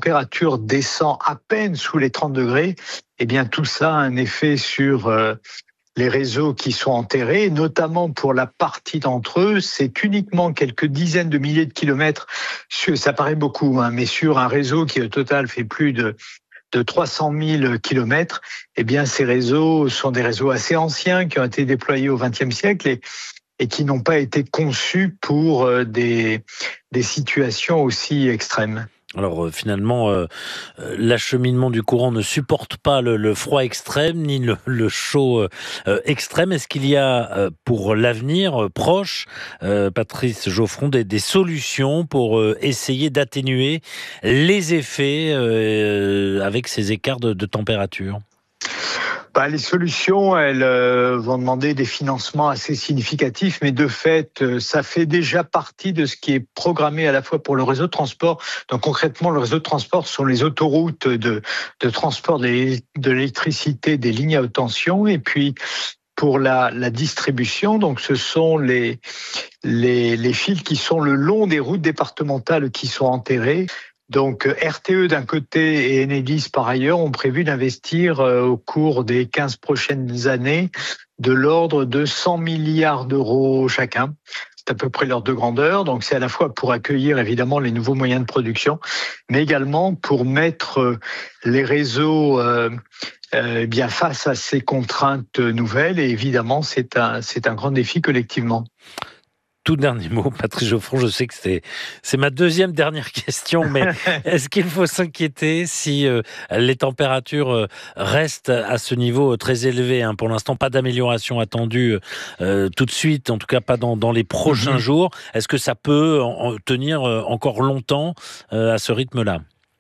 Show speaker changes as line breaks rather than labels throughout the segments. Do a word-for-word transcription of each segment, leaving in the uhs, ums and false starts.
température descend à peine sous les trente degrés, eh bien tout ça a un effet sur euh, les réseaux qui sont enterrés, notamment pour la partie d'entre eux, c'est uniquement quelques dizaines de milliers de kilomètres, ça paraît beaucoup, hein, mais sur un réseau qui au total fait plus de de trois cent mille kilomètres, eh bien, ces réseaux sont des réseaux assez anciens qui ont été déployés au vingtième siècle et, et qui n'ont pas été conçus pour des, des situations aussi extrêmes.
Alors euh, finalement, euh, l'acheminement du courant ne supporte pas le, le froid extrême ni le, le chaud euh, extrême. Est-ce qu'il y a euh, pour l'avenir euh, proche, euh, Patrice Geoffron, des, des solutions pour euh, essayer d'atténuer les effets euh, avec ces écarts de, de température ?
Bah, les solutions, elles euh, vont demander des financements assez significatifs, mais de fait, euh, ça fait déjà partie de ce qui est programmé à la fois pour le réseau de transport. Donc concrètement, le réseau de transport sont les autoroutes de, de transport de l'électricité, des lignes à haute tension, et puis pour la, la distribution, donc ce sont les, les, les fils qui sont le long des routes départementales qui sont enterrés. Donc R T E d'un côté et Enedis par ailleurs ont prévu d'investir au cours des quinze prochaines années de l'ordre de cent milliards d'euros chacun. C'est à peu près l'ordre de grandeur. Donc c'est à la fois pour accueillir évidemment les nouveaux moyens de production, mais également pour mettre les réseaux euh, euh, bien face à ces contraintes nouvelles. Et évidemment, c'est un, c'est un grand défi collectivement.
Tout dernier mot, Patrice Geoffron, je sais que c'est, c'est ma deuxième dernière question, mais est-ce qu'il faut s'inquiéter si euh, les températures euh, restent à ce niveau très élevé, hein? Pour l'instant, pas d'amélioration attendue euh, tout de suite, en tout cas pas dans, dans les prochains mm-hmm. jours. Est-ce que ça peut en, tenir encore longtemps euh, à ce rythme-là ?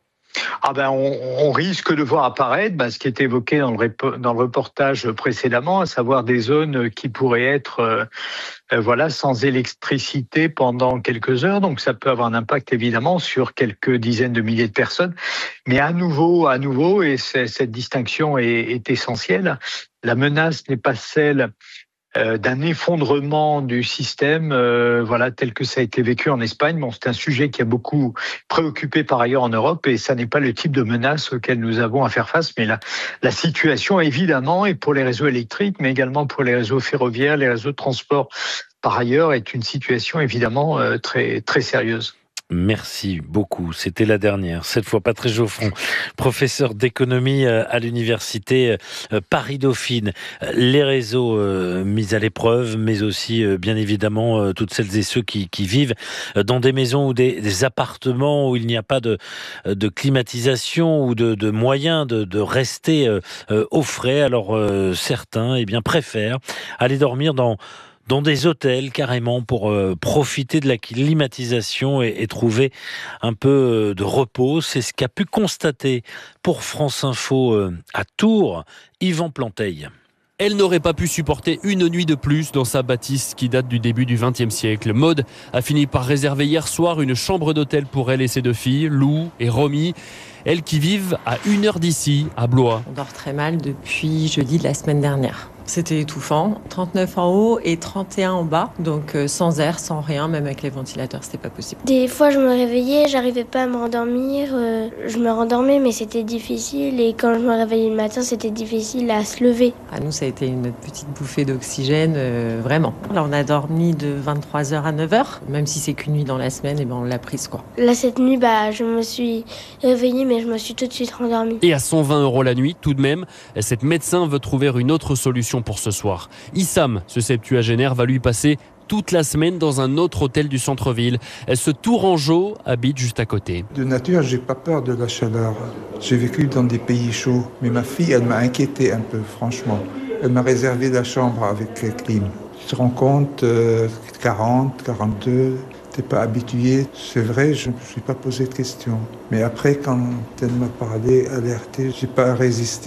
Ah ben on, on risque de voir apparaître ben, ce qui est évoqué dans le, dans le reportage précédemment, à savoir des zones qui pourraient être euh, euh, voilà, sans électricité pendant quelques heures. Donc ça peut avoir un impact évidemment sur quelques dizaines de milliers de personnes. Mais à nouveau, à nouveau, et cette distinction est, est essentielle, la menace n'est pas celle Euh, d'un effondrement du système, euh, voilà, tel que ça a été vécu en Espagne. Bon, c'est un sujet qui a beaucoup préoccupé par ailleurs en Europe et ça n'est pas le type de menace auquel nous avons à faire face. Mais la, la situation, évidemment, et pour les réseaux électriques, mais également pour les réseaux ferroviaires, les réseaux de transport, par ailleurs, est une situation évidemment euh, très, très sérieuse.
Merci beaucoup. C'était la dernière. Cette fois, Patrice Geoffron, professeur d'économie à l'université Paris-Dauphine. Les réseaux mis à l'épreuve, mais aussi, bien évidemment, toutes celles et ceux qui, qui vivent dans des maisons ou des, des appartements où il n'y a pas de, de climatisation ou de, de moyens de, de rester au frais. Alors, certains, eh bien, préfèrent aller dormir dans dans des hôtels carrément pour euh, profiter de la climatisation et, et trouver un peu de repos. C'est ce qu'a pu constater pour France Info euh, à Tours, Yvan Planteil.
Elle n'aurait pas pu supporter une nuit de plus dans sa bâtisse qui date du début du vingtième siècle. Maud a fini par réserver hier soir une chambre d'hôtel pour elle et ses deux filles, Lou et Romy. Elles qui vivent à une heure d'ici, à Blois.
On dort très mal depuis jeudi de la semaine dernière. C'était étouffant, trente-neuf en haut et trente et un en bas, donc sans air, sans rien, même avec les ventilateurs, c'était pas possible.
Des fois je me réveillais, j'arrivais pas à me rendormir, euh, je me rendormais mais c'était difficile et quand je me réveillais le matin c'était difficile à se lever.
À nous ça a été une petite bouffée d'oxygène, euh, vraiment. Là on a dormi de vingt-trois heures à neuf heures, même si c'est qu'une nuit dans la semaine, et ben on l'a prise quoi.
Là cette nuit bah, je me suis réveillée mais je me suis tout de suite rendormie.
Et à cent vingt euros la nuit, tout de même, cette médecin veut trouver une autre solution pour ce soir. Issam, ce septuagénaire, va lui passer toute la semaine dans un autre hôtel du centre-ville. Ce Tourangeau habite juste à côté.
De nature, j'ai pas peur de la chaleur. J'ai vécu dans des pays chauds, mais ma fille, elle m'a inquiété un peu, franchement. Elle m'a réservé la chambre avec la clim. Tu te rends compte, euh, quarante, quarante-deux, t'es pas habitué. C'est vrai, je ne me suis pas posé de questions. Mais après, quand elle m'a parlé, alerté, j'ai pas résisté.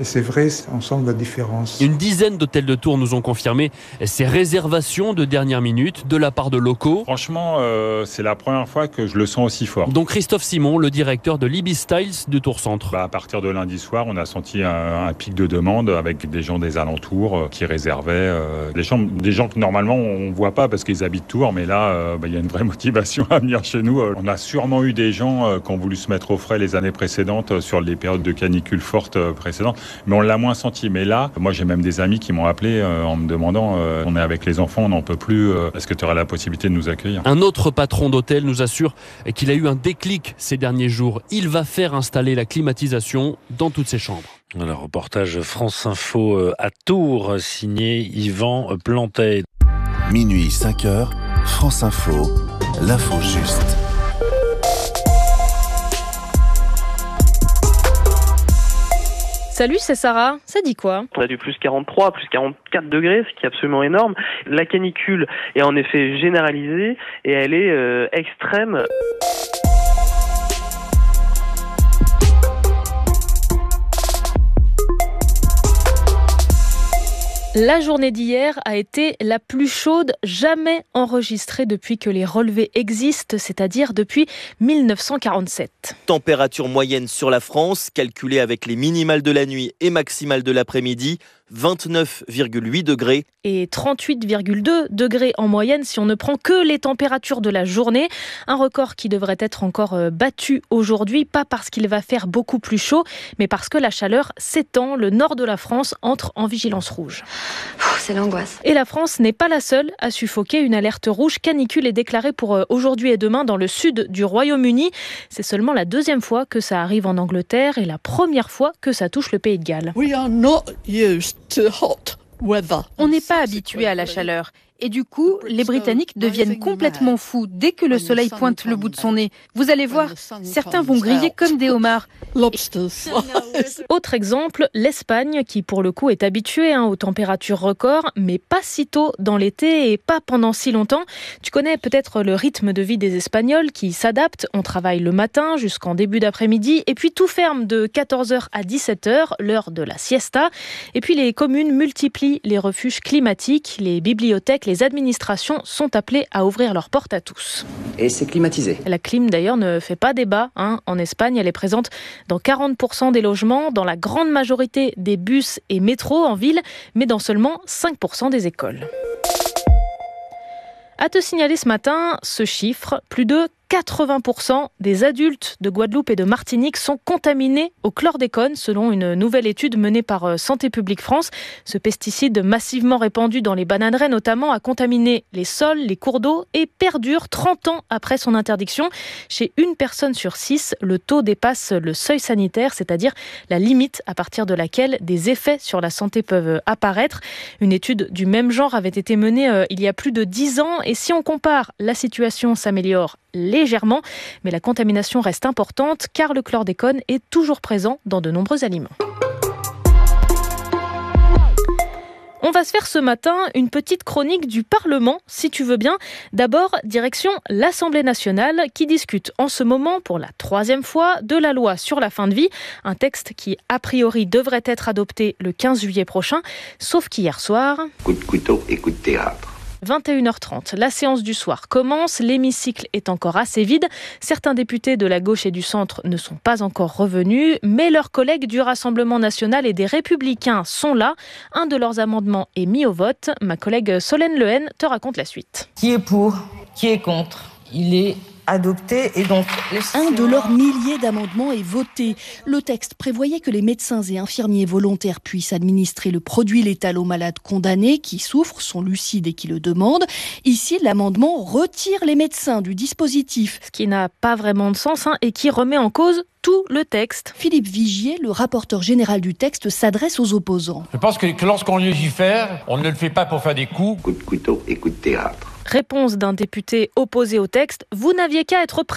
Et c'est vrai, on sent la différence.
Une dizaine d'hôtels de tour nous ont confirmé ces réservations de dernière minute de la part de locaux.
Franchement, euh, c'est la première fois que je le sens aussi fort.
Donc Christophe Simon, le directeur de l'Ibis Styles du Tour Centre.
Bah, à partir de lundi soir, on a senti un, un pic de demande avec des gens des alentours euh, qui réservaient. Euh, des, chambres, des gens que normalement on ne voit pas parce qu'ils habitent Tours, mais là, euh, bah, y a une vraie motivation à venir chez nous. On a sûrement eu des gens euh, qui ont voulu se mettre au frais les années précédentes euh, sur les périodes de canicule fortes euh, précédentes, mais on l'a moins senti. Mais là, moi j'ai même des amis qui m'ont appelé euh, en me demandant euh, on est avec les enfants, on n'en peut plus, euh, est-ce que tu aurais la possibilité de nous accueillir?
Un autre patron d'hôtel nous assure qu'il a eu un déclic ces derniers jours. Il va faire installer la climatisation dans toutes ses chambres.
Le reportage France Info à Tours, signé Yvan Plantet.
Minuit cinq heures, France Info, l'info juste.
Salut, c'est Sarah. Ça dit quoi?
On a du plus quarante-trois, plus quarante-quatre degrés, ce qui est absolument énorme. La canicule est en effet généralisée et elle est euh, extrême.
La journée d'hier a été la plus chaude jamais enregistrée depuis que les relevés existent, c'est-à-dire depuis mille neuf cent quarante-sept.
Température moyenne sur la France, calculée avec les minimales de la nuit et maximales de l'après-midi, vingt-neuf virgule huit degrés.
Et trente-huit virgule deux degrés en moyenne si on ne prend que les températures de la journée. Un record qui devrait être encore battu aujourd'hui, pas parce qu'il va faire beaucoup plus chaud, mais parce que la chaleur s'étend. Le nord de la France entre en vigilance rouge.
C'est l'angoisse.
Et la France n'est pas la seule à suffoquer. Une alerte rouge canicule est déclarée pour aujourd'hui et demain dans le sud du Royaume-Uni. C'est seulement la deuxième fois que ça arrive en Angleterre et la première fois que ça touche le Pays de Galles.
We are not used to hot weather.
On n'est pas habitué à la chaleur. Et du coup, les Britanniques deviennent complètement fous dès que le soleil pointe le bout de son nez. Vous allez voir, certains vont griller comme des homards.
Autre exemple, l'Espagne, qui pour le coup est habituée hein, aux températures records, mais pas si tôt dans l'été et pas pendant si longtemps. Tu connais peut-être le rythme de vie des Espagnols qui s'adaptent. On travaille le matin jusqu'en début d'après-midi et puis tout ferme de quatorze heures à dix-sept heures, l'heure de la siesta. Et puis les communes multiplient les refuges climatiques, les bibliothèques, les administrations sont appelées à ouvrir leurs portes à tous.
Et c'est climatisé.
La clim d'ailleurs ne fait pas débat. Hein. En Espagne, elle est présente dans quarante pour cent des logements, dans la grande majorité des bus et métros en ville, mais dans seulement cinq pour cent des écoles. À te signaler ce matin, ce chiffre, plus de quatre-vingts pour cent des adultes de Guadeloupe et de Martinique sont contaminés au chlordécone, selon une nouvelle étude menée par Santé publique France. Ce pesticide massivement répandu dans les bananeraies notamment a contaminé les sols, les cours d'eau et perdure trente ans après son interdiction. Chez une personne sur six, le taux dépasse le seuil sanitaire, c'est-à-dire la limite à partir de laquelle des effets sur la santé peuvent apparaître. Une étude du même genre avait été menée euh, il y a plus de dix ans et si on compare, la situation s'améliore légèrement, mais la contamination reste importante car le chlordécone est toujours présent dans de nombreux aliments. On va se faire ce matin une petite chronique du Parlement, si tu veux bien. D'abord, direction l'Assemblée nationale qui discute en ce moment pour la troisième fois de la loi sur la fin de vie. Un texte qui, a priori, devrait être adopté le quinze juillet prochain, sauf qu'hier soir...
Coup de couteau et coup de théâtre.
vingt et une heures trente, la séance du soir commence, l'hémicycle est encore assez vide. Certains députés de la gauche et du centre ne sont pas encore revenus, mais leurs collègues du Rassemblement national et des Républicains sont là. Un de leurs amendements est mis au vote. Ma collègue Solène Lehen te raconte la suite.
Qui est pour ? Qui est contre ? Il est adopté et donc...
Un de leurs milliers d'amendements est voté. Le texte prévoyait que les médecins et infirmiers volontaires puissent administrer le produit létal aux malades condamnés qui souffrent, sont lucides et qui le demandent. Ici, l'amendement retire les médecins du dispositif.
Ce qui n'a pas vraiment de sens hein, et qui remet en cause tout le texte.
Philippe Vigier, le rapporteur général du texte, s'adresse aux opposants.
Je pense que, que lorsqu'on légifère, on ne le fait pas pour faire des coups.
Coup de couteau et coup de théâtre.
Réponse d'un député opposé au texte. Vous n'aviez qu'à être présent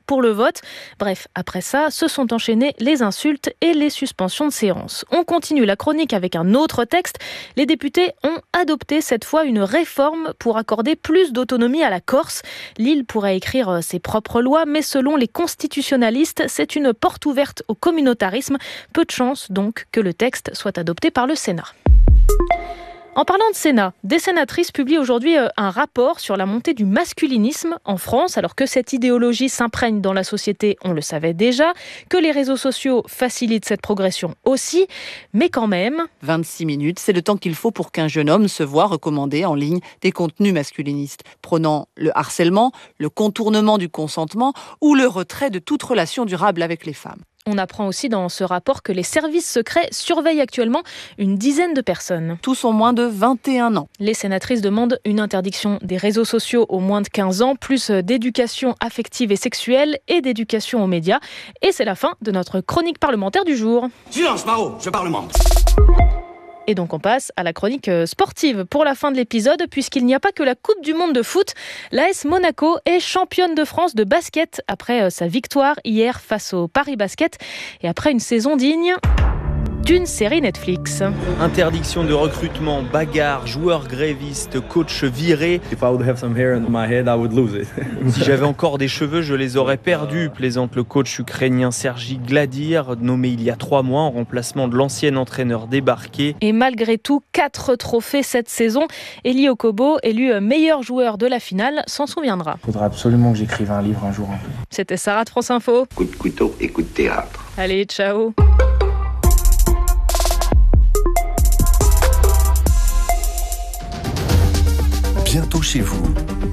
pour le vote. Bref, après ça, se sont enchaînées les insultes et les suspensions de séance. On continue la chronique avec un autre texte. Les députés ont adopté cette fois une réforme pour accorder plus d'autonomie à la Corse. L'île pourrait écrire ses propres lois, mais selon les constitutionnalistes, c'est une porte ouverte au communautarisme. Peu de chance donc que le texte soit adopté par le Sénat. En parlant de Sénat, des sénatrices publient aujourd'hui un rapport sur la montée du masculinisme en France, alors que cette idéologie s'imprègne dans la société, on le savait déjà, que les réseaux sociaux facilitent cette progression aussi, mais quand même...
vingt-six minutes, c'est le temps qu'il faut pour qu'un jeune homme se voie recommander en ligne des contenus masculinistes, prônant le harcèlement, le contournement du consentement ou le retrait de toute relation durable avec les femmes.
On apprend aussi dans ce rapport que les services secrets surveillent actuellement une dizaine de personnes.
Tous ont moins de vingt et un ans.
Les sénatrices demandent une interdiction des réseaux sociaux aux moins de quinze ans, plus d'éducation affective et sexuelle et d'éducation aux médias. Et c'est la fin de notre chronique parlementaire du jour.
Silence, Marot, je parlemente.
Et donc on passe à la chronique sportive pour la fin de l'épisode, puisqu'il n'y a pas que la Coupe du Monde de foot. L'A S Monaco est championne de France de basket après sa victoire hier face au Paris Basket et après une saison digne d'une série Netflix.
Interdiction de recrutement, bagarre, joueurs grévistes, coach viré. Si j'avais encore des cheveux, je les aurais perdus, plaisante le coach ukrainien Sergi Gladir, nommé il y a trois mois en remplacement de l'ancien entraîneur débarqué.
Et malgré tout, quatre trophées cette saison. Eli Okobo, élu meilleur joueur de la finale, s'en souviendra.
Il faudra absolument que j'écrive un livre un jour.
C'était Sarah de France Info.
Coup de couteau et coup de théâtre.
Allez, ciao.
Bientôt chez vous.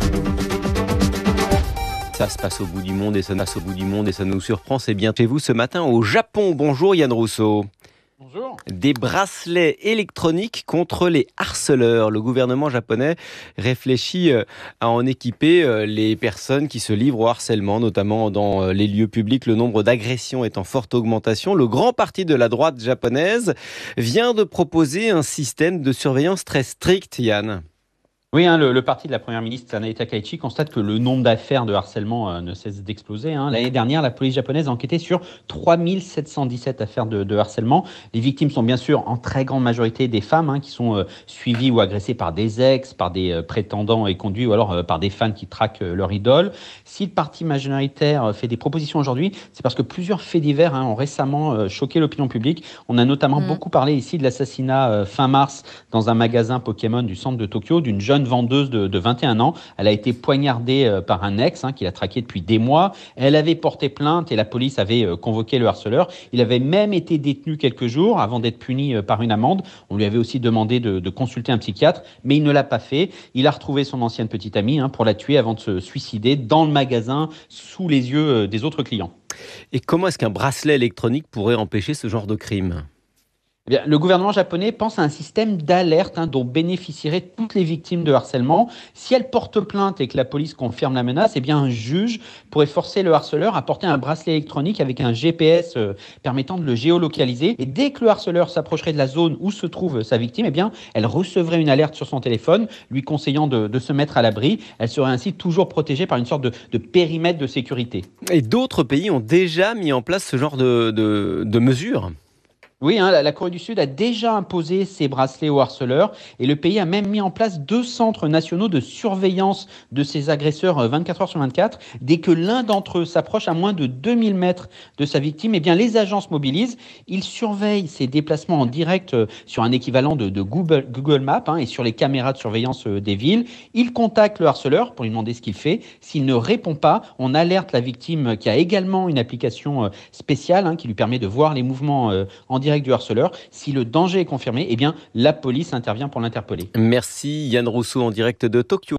Ça se passe au bout du monde et ça passe au bout du monde et ça nous surprend. C'est bien chez vous ce matin au Japon. Bonjour Yann Rousseau.
Bonjour.
Des bracelets électroniques contre les harceleurs. Le gouvernement japonais réfléchit à en équiper les personnes qui se livrent au harcèlement, notamment dans les lieux publics. Le nombre d'agressions est en forte augmentation. Le grand parti de la droite japonaise vient de proposer un système de surveillance très strict, Yann.
Oui, hein, le, le parti de la première ministre Sanae Takaichi constate que le nombre d'affaires de harcèlement euh, ne cesse d'exploser. Hein. L'année dernière, la police japonaise a enquêté sur trois mille sept cent dix-sept affaires de, de harcèlement. Les victimes sont bien sûr en très grande majorité des femmes hein, qui sont euh, suivies ou agressées par des ex, par des euh, prétendants et conduits ou alors euh, par des fans qui traquent euh, leur idole. Si le parti majoritaire euh, fait des propositions aujourd'hui, c'est parce que plusieurs faits divers hein, ont récemment euh, choqué l'opinion publique. On a notamment mmh. beaucoup parlé ici de l'assassinat euh, fin mars dans un magasin Pokémon du centre de Tokyo d'une jeune vendeuse de, de vingt et un ans. Elle a été poignardée euh, par un ex hein, qui l'a traquée depuis des mois. Elle avait porté plainte et la police avait euh, convoqué le harceleur. Il avait même été détenu quelques jours avant d'être puni euh, par une amende. On lui avait aussi demandé de, de consulter un psychiatre, mais il ne l'a pas fait. Il a retrouvé son ancienne petite amie hein, pour la tuer avant de se suicider dans le magasin sous les yeux euh, des autres clients.
Et comment est-ce qu'un bracelet électronique pourrait empêcher ce genre de crime ?
Eh bien, le gouvernement japonais pense à un système d'alerte hein, dont bénéficieraient toutes les victimes de harcèlement. Si elles portent plainte et que la police confirme la menace, eh bien un juge pourrait forcer le harceleur à porter un bracelet électronique avec un G P S euh, permettant de le géolocaliser. Et dès que le harceleur s'approcherait de la zone où se trouve sa victime, eh bien, elle recevrait une alerte sur son téléphone, lui conseillant de, de se mettre à l'abri. Elle serait ainsi toujours protégée par une sorte de, de périmètre de sécurité.
Et d'autres pays ont déjà mis en place ce genre de, de, de mesures ?
Oui, hein, la Corée du Sud a déjà imposé ses bracelets aux harceleurs et le pays a même mis en place deux centres nationaux de surveillance de ces agresseurs vingt-quatre heures sur vingt-quatre. Dès que l'un d'entre eux s'approche à moins de deux mille mètres de sa victime, eh bien, les agents se mobilisent. Ils surveillent ses déplacements en direct sur un équivalent de, de Google, Google Maps hein, et sur les caméras de surveillance des villes. Ils contactent le harceleur pour lui demander ce qu'il fait. S'il ne répond pas, on alerte la victime qui a également une application spéciale hein, qui lui permet de voir les mouvements en direct du harceleur. Si le danger est confirmé, eh bien, la police intervient pour l'interpeller.
Merci Yann Rousseau en direct de Tokyo.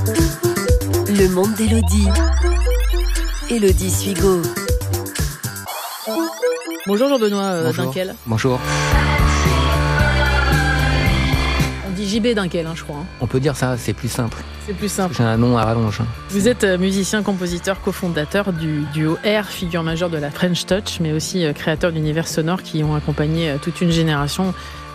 Le monde d'Élodie. Élodie Suigo.
Bonjour Jean-Benoît euh,
Bonjour.
Dinkel.
Bonjour.
On dit J B Dinkel, hein, je crois. Hein.
On peut dire ça, c'est plus simple.
C'est plus simple.
J'ai un nom à rallonge.
Vous êtes musicien, compositeur, cofondateur du duo R, figure majeure de la French Touch, mais aussi créateur d'univers sonores qui ont accompagné toute une génération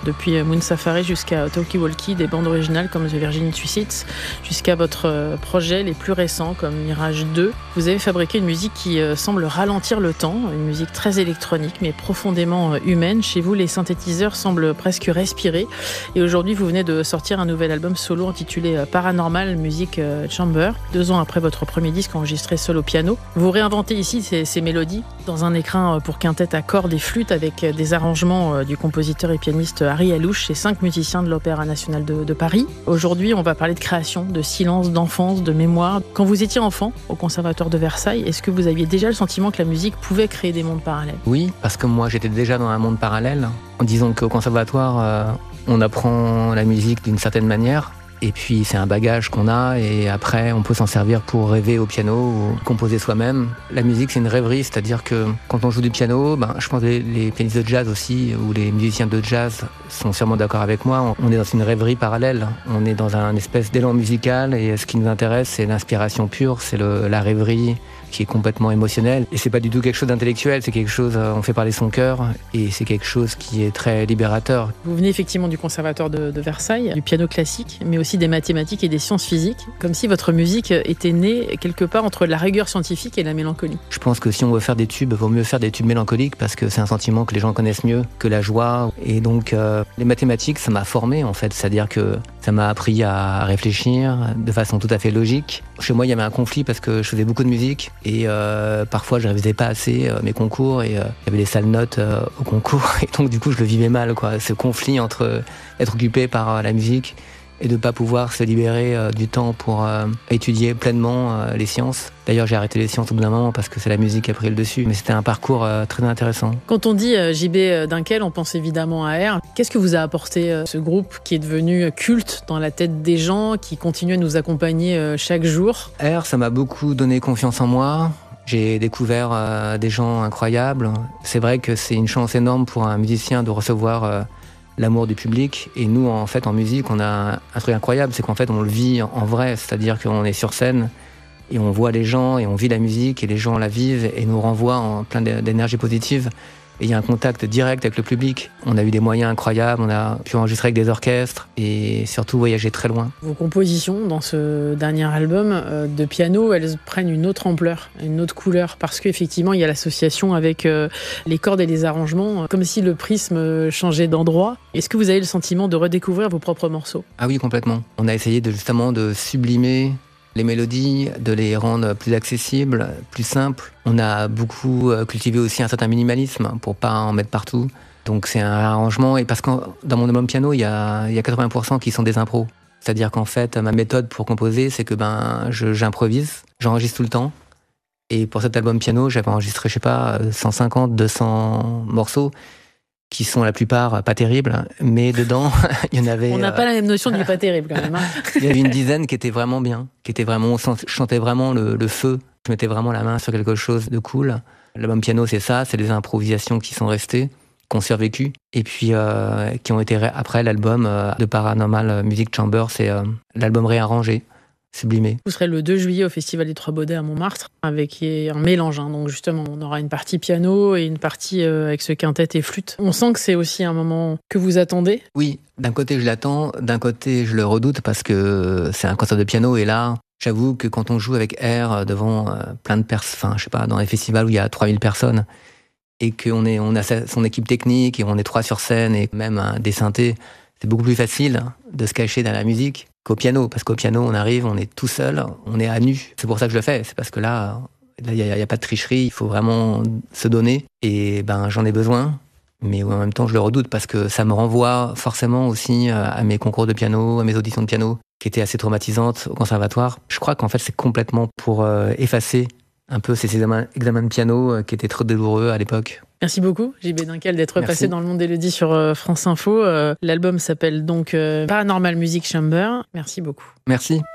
depuis Moon Safari jusqu'à Talkie Walkie, des bandes originales comme The Virgin Suicides, jusqu'à votre projet les plus récents comme Mirage deux. Vous avez fabriqué une musique qui semble ralentir le temps, une musique très électronique mais profondément humaine. Chez vous, les synthétiseurs semblent presque respirer. Et aujourd'hui, vous venez de sortir un nouvel album solo intitulé Paranormal Music Chamber. Deux ans après votre premier disque enregistré seul au piano, vous réinventez ici ces, ces mélodies dans un écrin pour quintette à cordes et flûtes avec des arrangements du compositeur et pianiste Harry Alouche et cinq musiciens de l'Opéra National de, de Paris. Aujourd'hui, on va parler de création, de silence, d'enfance, de mémoire. Quand vous étiez enfant au Conservatoire de Versailles, est-ce que vous aviez déjà le sentiment que la musique pouvait créer des mondes parallèles ?
Oui, parce que moi j'étais déjà dans un monde parallèle. Disons qu'au Conservatoire, euh, on apprend la musique d'une certaine manière. Et puis c'est un bagage qu'on a et après on peut s'en servir pour rêver au piano ou composer soi-même. La musique c'est une rêverie, c'est-à-dire que quand on joue du piano, ben, je pense que les, les pianistes de jazz aussi ou les musiciens de jazz sont sûrement d'accord avec moi, on est dans une rêverie parallèle, on est dans un espèce d'élan musical et ce qui nous intéresse c'est l'inspiration pure, c'est le, la rêverie qui est complètement émotionnelle et c'est pas du tout quelque chose d'intellectuel, c'est quelque chose, on fait parler son cœur et c'est quelque chose qui est très libérateur.
Vous venez effectivement du Conservatoire de, de Versailles, du piano classique, mais aussi des mathématiques et des sciences physiques, comme si votre musique était née quelque part entre la rigueur scientifique et la mélancolie.
Je pense que si on veut faire des tubes, il vaut mieux faire des tubes mélancoliques parce que c'est un sentiment que les gens connaissent mieux que la joie. Et donc euh, les mathématiques, ça m'a formé en fait, c'est-à-dire que ça m'a appris à réfléchir de façon tout à fait logique. Chez moi, il y avait un conflit parce que je faisais beaucoup de musique et euh, parfois je révisais pas assez euh, mes concours et euh, il y avait des sales notes euh, au concours et donc du coup je le vivais mal, quoi. Ce conflit entre euh, être occupé par euh, la musique et de ne pas pouvoir se libérer euh, du temps pour euh, étudier pleinement euh, les sciences. D'ailleurs, j'ai arrêté les sciences au bout d'un moment parce que c'est la musique qui a pris le dessus. Mais c'était un parcours euh, très intéressant.
Quand on dit euh, J B Dunkel, on pense évidemment à R. Qu'est-ce que vous a apporté euh, ce groupe qui est devenu culte dans la tête des gens, qui continue à nous accompagner euh, chaque jour ?
R, ça m'a beaucoup donné confiance en moi. J'ai découvert euh, des gens incroyables. C'est vrai que c'est une chance énorme pour un musicien de recevoir euh, l'amour du public. Et nous, en fait, en musique, on a un truc incroyable, c'est qu'en fait, on le vit en vrai. C'est-à-dire qu'on est sur scène et on voit les gens et on vit la musique et les gens la vivent et nous renvoient en plein d'énergie positive. Et il y a un contact direct avec le public. On a eu des moyens incroyables, on a pu enregistrer avec des orchestres et surtout voyager très loin.
Vos compositions dans ce dernier album euh, de piano, elles prennent une autre ampleur, une autre couleur, parce qu'effectivement, il y a l'association avec euh, les cordes et les arrangements, euh, comme si le prisme changeait d'endroit. Est-ce que vous avez le sentiment de redécouvrir vos propres morceaux ?
Ah oui, complètement. On a essayé de, justement de sublimer les mélodies, de les rendre plus accessibles, plus simples. On a beaucoup cultivé aussi un certain minimalisme pour pas en mettre partout. Donc c'est un arrangement, et parce que dans mon album piano, il y a, il y a quatre-vingts pour cent qui sont des impros. C'est-à-dire qu'en fait, ma méthode pour composer, c'est que ben, je, j'improvise, j'enregistre tout le temps. Et pour cet album piano, j'avais enregistré, je sais pas, cent cinquante, deux cents morceaux, qui sont la plupart pas terribles, mais dedans, il y en avait...
On n'a
euh...
pas la même notion du pas terrible, quand même. Hein.
Il y avait une dizaine qui étaient vraiment bien, qui étaient vraiment... On chantait vraiment le, le feu. Je mettais vraiment la main sur quelque chose de cool. L'album piano, c'est ça, c'est des improvisations qui sont restées, qui ont survécu, et puis euh, qui ont été... Ré... Après, l'album euh, de Paranormal Music Chamber, c'est euh, l'album réarrangé, sublimé.
Vous serez le deux juillet au Festival des Trois Baudets à Montmartre, avec un mélange. Hein. Donc justement, on aura une partie piano et une partie euh, avec ce quintet et flûte. On sent que c'est aussi un moment que vous attendez.
Oui, d'un côté je l'attends, d'un côté je le redoute parce que c'est un concert de piano et là, j'avoue que quand on joue avec R devant euh, plein de personnes, enfin je sais pas, dans les festivals où il y a trois mille personnes et qu'on est, on a son équipe technique et on est trois sur scène et même hein, des synthés, c'est beaucoup plus facile de se cacher dans la musique qu'au piano, parce qu'au piano, on arrive, on est tout seul, on est à nu. C'est pour ça que je le fais, c'est parce que là, il n'y a, a pas de tricherie, il faut vraiment se donner. Et ben, j'en ai besoin, mais en même temps, je le redoute, parce que ça me renvoie forcément aussi à mes concours de piano, à mes auditions de piano, qui étaient assez traumatisantes au conservatoire. Je crois qu'en fait, c'est complètement pour euh, effacer un peu ces examens, examens de piano euh, qui étaient trop douloureux à l'époque.
Merci beaucoup, J B Dunkel, d'être
Merci.
passé dans le monde d'Élodie sur euh, France Info. Euh, l'album s'appelle donc euh, Paranormal Music Chamber. Merci beaucoup.
Merci.